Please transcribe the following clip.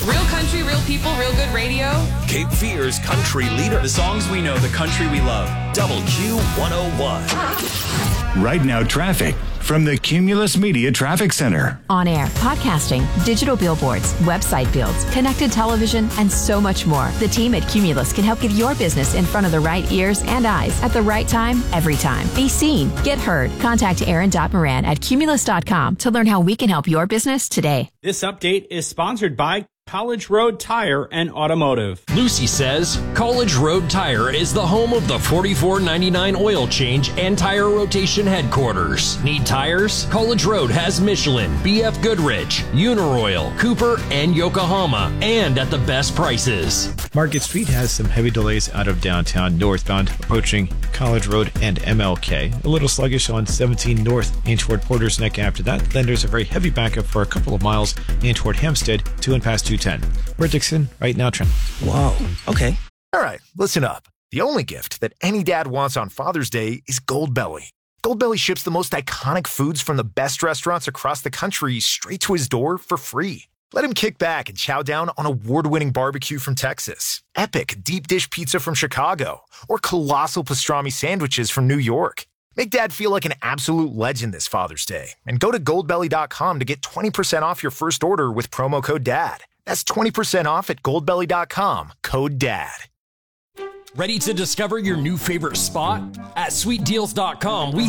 Real country, real people, real good radio. Cape Fear's country leader. The songs we know, the country we love. WQ101. Right now, traffic from the Cumulus Media Traffic Center. On air, podcasting, digital billboards, website builds, connected television, and so much more. The team at Cumulus can help get your business in front of the right ears and eyes at the right time, every time. Be seen. Get heard. Contact Aaron.Moran at Cumulus.com to learn how we can help your business today. This update is sponsored by College Road Tire and Automotive. Lucy says College Road Tire is the home of the $44.99 oil change and tire rotation headquarters. Need tires? College Road has Michelin, BF Goodrich, Uniroyal, Cooper, and Yokohama, and at the best prices. Market Street has some heavy delays out of downtown northbound approaching College Road and MLK. A little sluggish on 17 north in toward Porter's Neck after that. Then there's a very heavy backup for a couple of miles in toward Hempstead to and past 210. We're Dixon, right now trend. Wow. Okay. All right, listen up. The only gift that any dad wants on Father's Day is Goldbelly. Goldbelly ships the most iconic foods from the best restaurants across the country straight to his door for free. Let him kick back and chow down on award-winning barbecue from Texas, epic deep dish pizza from Chicago, or colossal pastrami sandwiches from New York. Make Dad feel like an absolute legend this Father's Day and go to goldbelly.com to get 20% off your first order with promo code DAD. That's 20% off at goldbelly.com, code DAD. Ready to discover your new favorite spot? At sweetdeals.com, we